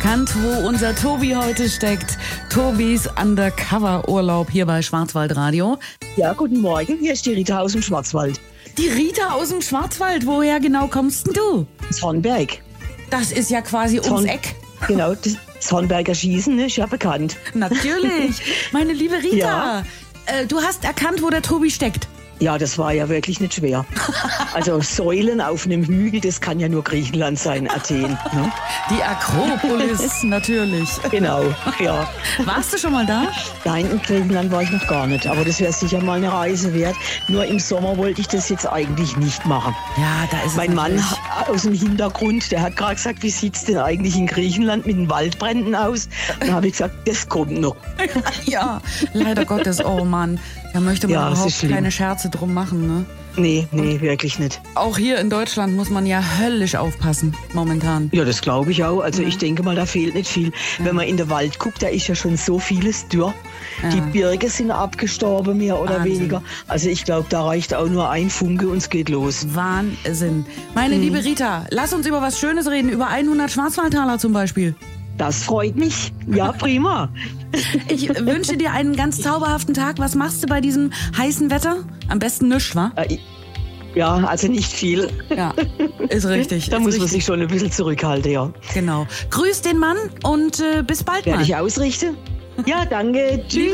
erkannt, wo unser Tobi heute steckt. Tobis Undercover-Urlaub hier bei Schwarzwaldradio. Ja, guten Morgen. Hier ist die Rita aus dem Schwarzwald. Die Rita aus dem Schwarzwald. Woher genau kommst denn du? Das Hornberg. Das ist ja quasi ums Eck. Genau, das Hornberger Schießen ist ja bekannt. Natürlich. Meine liebe Rita, Ja. Du hast erkannt, wo der Tobi steckt. Ja, das war ja wirklich nicht schwer. Also Säulen auf einem Hügel, das kann ja nur Griechenland sein, Athen. Ne? Die Akropolis, natürlich. Genau, ja. Warst du schon mal da? Nein, in Griechenland war ich noch gar nicht. Aber das wäre sicher mal eine Reise wert. Nur im Sommer wollte ich das jetzt eigentlich nicht machen. Ja, da ist es Mein Mann natürlich. aus dem Hintergrund, der hat gerade gesagt, wie sieht's denn eigentlich in Griechenland mit den Waldbränden aus? Dann habe ich gesagt, das kommt noch. Ja, leider Gottes, oh Mann. Da möchte man Ja, das ist überhaupt schlimm. keine Scherze drum machen, ne? Nee, wirklich nicht. Auch hier in Deutschland muss man ja höllisch aufpassen, momentan. Ja, das glaube ich auch. Also ich denke mal, da fehlt nicht viel. Wenn man in den Wald guckt, da ist ja schon so vieles dürr. Ja. Die Birke sind abgestorben, mehr oder Wahnsinn. weniger. Also ich glaube, da reicht auch nur ein Funke und es geht los. Wahnsinn. Meine liebe Rita, lass uns über was Schönes reden, über 100 Schwarzwaldtaler zum Beispiel. Das freut mich. Ja, prima. Ich wünsche dir einen ganz zauberhaften Tag. Was machst du bei diesem heißen Wetter? Am besten nichts, wa? Ja, also nicht viel. Ja, ist richtig. Da ist muss man richtig. sich schon ein bisschen zurückhalten, ja. Genau. Grüß den Mann und bis bald Werde mal. ich ausrichten? Ja, danke. Tschüss.